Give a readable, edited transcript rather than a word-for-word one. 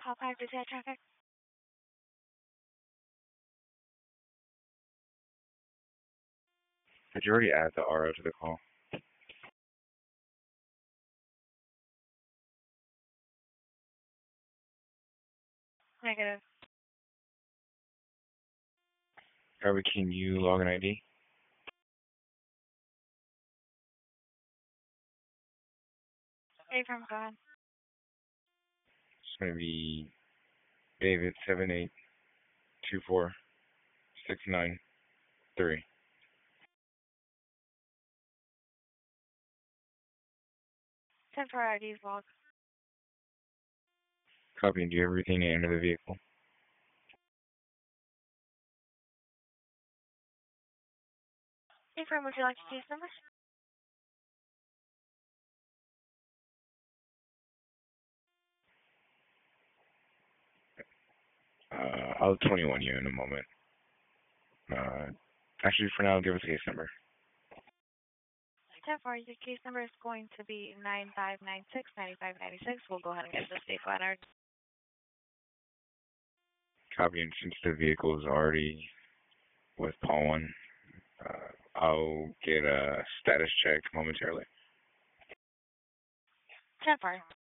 Call 5 to traffic. Did you already add the RO to the call? Negative. Harvey, can you log an ID? From God. It's going to be David 7824693. 10 for IDs log. Copy, and do you have everything to enter the vehicle? Confirm, would you like the case number? I'll 21 you in a moment. Actually, for now, give us a case number. 10 for your case number is going to be 9596-9596. We'll go ahead and get the vehicle entered. Copy, and since the vehicle is already with Paul 1, I'll get a status check momentarily. 10 for.